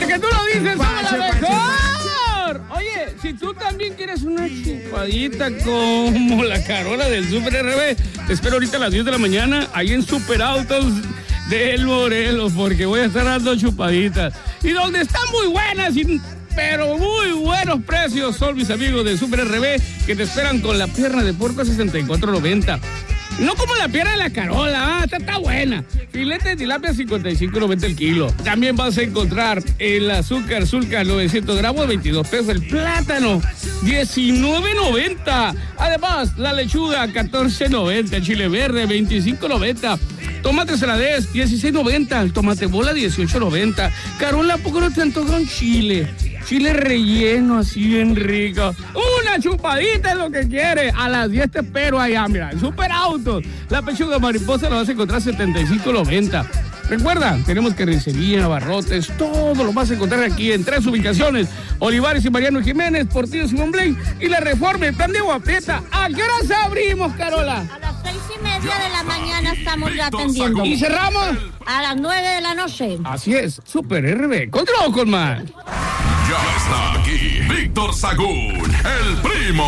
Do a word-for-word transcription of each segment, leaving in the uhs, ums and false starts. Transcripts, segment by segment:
Porque tú lo dices, somos la mejor. Oye, si tú también quieres una chupadita como la Carola del Super R B, te espero ahorita a las diez de la mañana ahí en Superautos del Morelos, porque voy a estar dando chupaditas. Y donde están muy buenas, pero muy buenos precios, son mis amigos de Super R B, que te esperan con la pierna de puerco a sesenta y cuatro noventa. No como la pierna de la Carola, ah, esta está buena. Filete de tilapia cincuenta y cinco noventa el kilo. También vas a encontrar el azúcar Zulca novecientos gramos, veintidós pesos. El plátano, diecinueve noventa. Además, la lechuga, catorce noventa. El chile verde, veinticinco noventa. Tomate saladez, dieciséis noventa. El tomate bola, dieciocho noventa. Carola, ¿por qué no te antoja un chile? Chile relleno, así bien rico. Una chupadita es lo que quieres. A las diez te espero allá, mira, en Superautos. La pechuga mariposa la vas a encontrar setenta y cinco noventa. Recuerda, tenemos carnicería, abarrotes, todo lo vas a encontrar aquí en tres ubicaciones: Olivares y Mariano Jiménez, Portillo Simón Blaine y La Reforma, el plan de Guapieta. ¿A qué horas abrimos, Carola? A las seis y media de la mañana estamos ya atendiendo. ¿Y cerramos? A las nueve de la noche. Así es, Super R B. Control con más. Ya está aquí Víctor Sagún, el primo.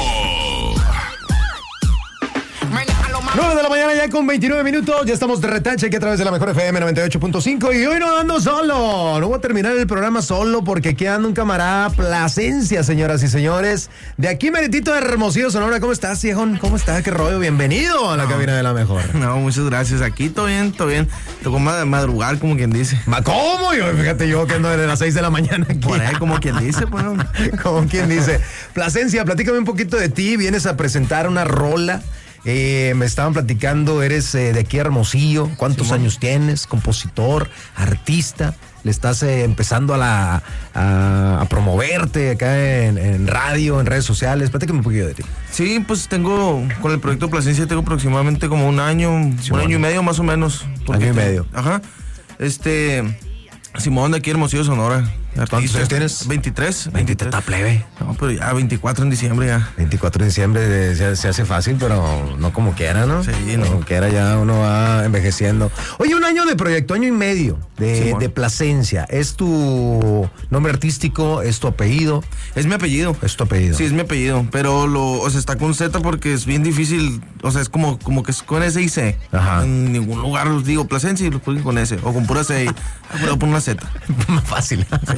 nueve de la mañana ya con veintinueve minutos, ya estamos de retache aquí a través de la mejor F M noventa y ocho punto cinco y hoy no ando solo, no voy a terminar el programa solo porque aquí anda un camarada Plasencia, señoras y señores, de aquí meritito de Hermosillo, Sonora. ¿Cómo estás, viejón? ¿Cómo estás? ¿Qué rollo? Bienvenido a la no, cabina de la mejor. No, muchas gracias, aquí todo bien, todo bien, tocó madrugar como quien dice. ¿Cómo? Yo, fíjate yo que ando desde las seis de la mañana aquí. Por ahí, como quien dice, pues. Como quien dice. Plasencia, platícame un poquito de ti, vienes a presentar una rola. Eh, me estaban platicando, eres eh, de aquí a Hermosillo, ¿cuántos sí, años tienes? Compositor, artista, le estás eh, empezando a, la, a, a promoverte acá en, en radio, en redes sociales, platícame un poquito de ti. Sí, pues tengo, con el proyecto Plasencia tengo aproximadamente como un año, sí, un bueno. año y medio más o menos. Año y medio. Ajá, este, Simón de aquí Hermosillo, Sonora. ¿Cuántos años tienes? veintitrés. veintitrés, está plebe. No, pero ya veinticuatro en diciembre ya. veinticuatro de diciembre se, se hace fácil, pero no como quiera, ¿no? Sí, no. Como quiera ya uno va envejeciendo. Oye, un año de proyecto, año y medio de, sí, bueno. de Plasencia. ¿Es tu nombre artístico? ¿Es tu apellido? Es mi apellido. Es tu apellido. Sí, es mi apellido, pero lo, o sea, está con Z porque es bien difícil, o sea, es como, como que es con S y C. Ajá. En ningún lugar los digo Plasencia y los pongo con S, o con pura C y pero pon una Z. Más fácil. Sí.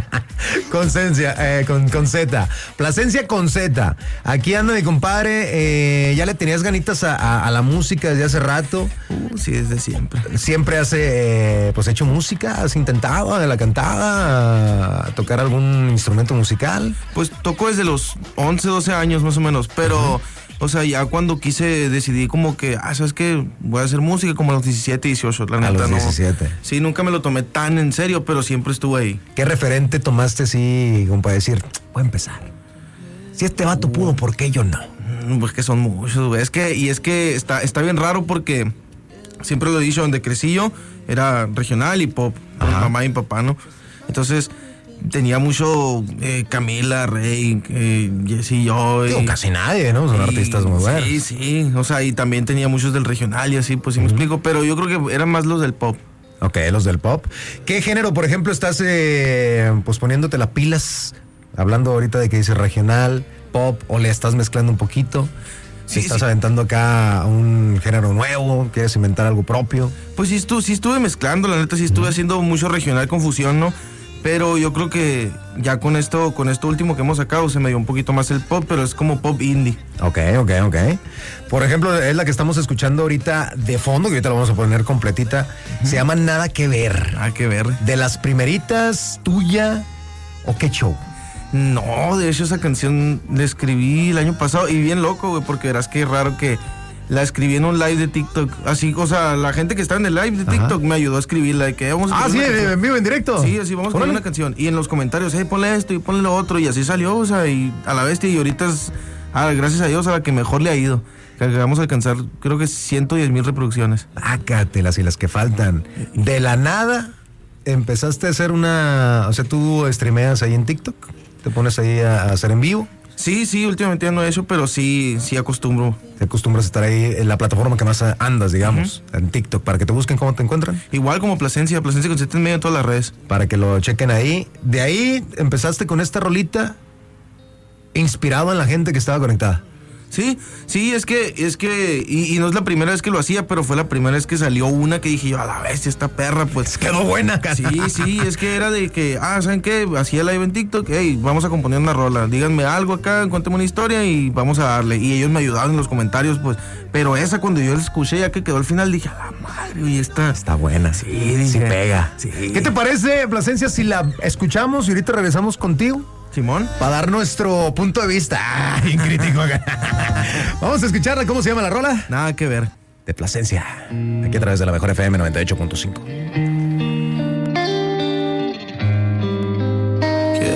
Con, eh, con, con Z. Plasencia con Z. Aquí anda mi compadre. Eh, ¿Ya le tenías ganitas a, a, a la música desde hace rato? Uh, sí, desde siempre. ¿Siempre has eh, pues hecho música? ¿Has intentado de la cantada a tocar algún instrumento musical? Pues toco desde los once, doce años más o menos, pero... Uh-huh. O sea, ya cuando quise, decidí como que, ah, ¿sabes qué? Voy a hacer música como a los diecisiete, dieciocho, la neta, ¿no? A los diecisiete. No. Sí, nunca me lo tomé tan en serio, pero siempre estuve ahí. ¿Qué referente tomaste así, como para decir, voy a empezar? Si este vato uh, pudo, ¿por qué yo no? Pues que son muchos, güey. Es que, y es que está, está bien raro porque siempre lo he dicho, donde crecí yo, era regional y pop, con mi mamá y mi papá, ¿no? Entonces... tenía mucho eh, Camila, Rey, eh, Jessy, yo. Digo, casi nadie, ¿no? Son y, artistas muy buenos. Sí, sí. O sea, y también tenía muchos del regional y así, pues sí uh-huh. me explico. Pero yo creo que eran más los del pop. Ok, los del pop. ¿Qué género, por ejemplo, estás eh, pues poniéndote las pilas? Hablando ahorita de que dice regional, pop, o le estás mezclando un poquito. Si sí, estás sí. aventando acá un género nuevo, quieres inventar algo propio. Pues sí, estuve, sí estuve mezclando, la neta, sí estuve uh-huh. haciendo mucho regional con fusión, ¿no? Pero yo creo que ya con esto, con esto último que hemos sacado se me dio un poquito más el pop, pero es como pop indie. Ok, ok, ok. Por ejemplo, es la que estamos escuchando ahorita de fondo, que ahorita la vamos a poner completita. Uh-huh. Se llama Nada que ver. Nada que ver. ¿De las primeritas, tuya o qué show? No, de hecho esa canción la escribí el año pasado y bien loco, güey, porque verás que raro que... la escribí en un live de TikTok. Así, o sea, la gente que está en el live de TikTok Ajá. me ayudó a escribirla. De que vamos a ah, sí, en vivo, en directo. Sí, así vamos a poner una canción. Y en los comentarios, hey, ponle esto y ponle lo otro. Y así salió, o sea, y a la bestia. Y ahorita es, ah, gracias a Dios, a la que mejor le ha ido. Que vamos a alcanzar, creo que ciento diez mil reproducciones. Ácatelas y las que faltan. De la nada, empezaste a hacer una... O sea, tú streameas ahí en TikTok. Te pones ahí a hacer en vivo. Sí, sí, últimamente ya no he hecho, pero sí, sí acostumbro. Te acostumbras a estar ahí en la plataforma que más andas, digamos, uh-huh. en TikTok, para que te busquen, ¿cómo te encuentran? Igual como Plasencia, Plasencia con siete en medio en todas las redes. Para que lo chequen ahí. De ahí empezaste con esta rolita inspirado en la gente que estaba conectada. Sí, sí, es que, es que, y, y no es la primera vez que lo hacía, pero fue la primera vez que salió una que dije yo, a la bestia, esta perra, pues. Quedó buena. Sí, sí, es que era de que, ah, ¿saben qué? Hacía live en TikTok, hey, vamos a componer una rola, díganme algo acá, cuéntame una historia y vamos a darle. Y ellos me ayudaban en los comentarios, pues, pero esa cuando yo la escuché, ya que quedó al final, dije, a la madre, y esta. Está buena. Sí, dije, sí pega. Sí. ¿Qué te parece, Plasencia, si la escuchamos y ahorita regresamos contigo? Simón. Para dar nuestro punto de vista. Ah, bien crítico. Vamos a escucharla. ¿Cómo se llama la rola? Nada que ver. De Plasencia. Aquí a través de la mejor F M noventa y ocho punto cinco.